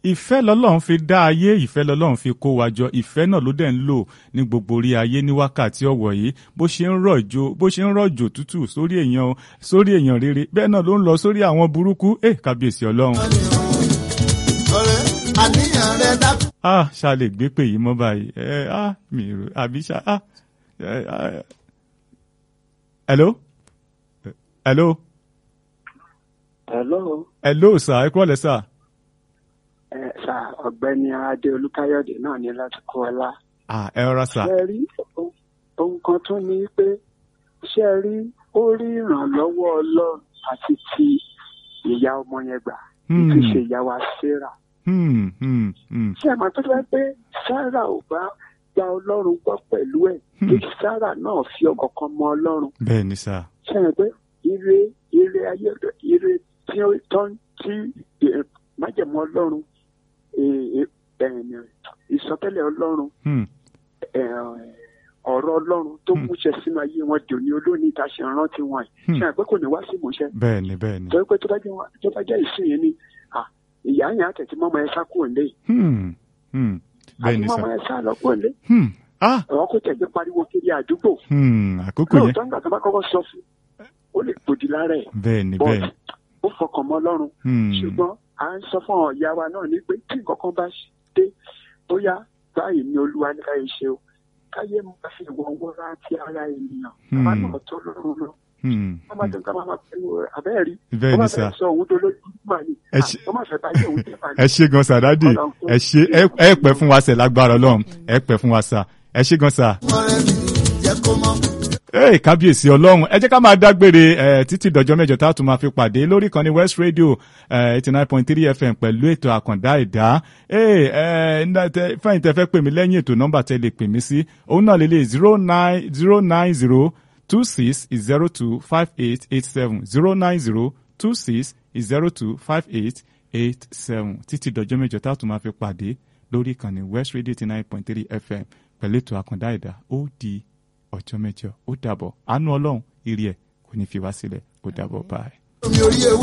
ìfẹ́ lọ́lọ́run fi dá ayé, ìfẹ́ lọ́lọ́run fi kó wa jọ, ìfẹ́ náà ló dẹ̀ ń lò ní gbogbo orí ayé ní wákàtí ọ̀wọ̀ yìí. Bó ṣe ń rọ̀jò tútù sórí èèyàn rere, bẹ́ẹ̀ náà ló ń lọ sórí àwọn burúkú. Kábíyèsí Ọlọ́run. Àníyàn rẹ̀ dákú. Ṣá lè gbé pè yìí mọ́ báyìí. Mi rò àbí ṣá. Hello? Hello? Hello sir, ẹ kúrọ̀lẹ́ sir. Sà ọ̀gbẹ́ni Adé Olúkáyọ̀dé náà ní láti kó ọlá. Ẹ rọra sà. Ṣé rí ohun kan tún ní pé ṣé rí ó rí ìrànlọ́wọ́ Ọlọ́run àti ti ìyá ọmọ yẹn gbà tí ṣe ìyá wa Sarah. Ṣé ẹ máa tó fẹ́ pé Sarah ò bá gba Ọlọ́run gbọ́ pẹ̀lú ẹ̀ kí Sarah náà fi ọkàn kan mọ Ọlọ́run. Bẹ́ẹ̀ ni sà. Ṣé ẹ pé ire ayé ire tí ó tán tí májẹ̀mú Ọlọ́run ìsọtẹ́lẹ̀ Ọlọ́run ọ̀rọ̀ Ọlọ́run tó múṣẹ sínú ayé wọn dì ní olóòní ìta ṣe rántí wọn yìí ṣe àgbẹ̀ kò ní wá sí ìmúṣẹ. Bẹ́ẹ̀ni. sọ pé tó bá jẹ́ ìsìn yẹn ni ìyá yẹn àtẹ̀tí mọ́mọ́ ẹ sá kúrò nílé. Bẹ́ẹ̀ni sà. àti mọ́mọ́ ẹ sá lọ kúrò nílé. àwọn kò tẹ̀gbẹ́ pariwo kiri àdúgbò. Àkókò yẹn. lóòótọ́ nígbà tó bá kọ́kọ́ sọ fún ó lè gbòdì lára ẹ̀. Bẹ́ẹ̀ni. ó fọkàn mọ́ Ọlọ́run. ṣùgbọ́n à ń sọ fún ọ̀yá wa náà ní pé tí nǹkan kan bá dé bóyá báyìí ni Olúwa ní káyé ṣe o káyé máa fi ìwọ wọ́ra ti ara ènìyàn bàbá náà tó lọ́rùn lọ. wọ́n máa tẹ̀ka máa pẹ̀lú abẹ́rẹ́ rí wọ́n máa fẹ́ sọ òun tó lójú mà ní wọ́n máa fẹ́ báyìí òun tẹ̀ báyìí. Ẹ ṣé gan sà dádì, ẹ ṣé ẹ pẹ́ fún wa sẹ̀ lágbára Ọlọ́run, ẹ pẹ́ fún wa sà, ẹ ṣé gan sà. Kábíyèsí Ọlọ́run, ẹ jẹ́ ká máa dágbére títí dọjọ́ mẹ́jọ tá a tún máa fi pàdé lórí ìkànnì West Radio 89.3 FM pẹ̀lú ètò àkàndá ẹ̀dá. Fẹ́yìn tẹ́ fẹ́ pè mí lẹ́yìn ètò nọ́mbà tẹ́ lè pè mí sí òun náà lélẹ̀ 09026025887 09026025887 títí dọjọ́ mẹ́jọ tá a tún máa fi pàdé lórí ìkànnì West Radio 89.3 FM pẹ̀lú ètò àkàndá ẹ̀dá. Ó di ọjọ́ mẹ́jọ, ó dàbọ̀. Àánú Ọlọ́run ìrì ẹ̀ kò ní fi wá sílẹ̀, ó dàbọ̀ báyìí.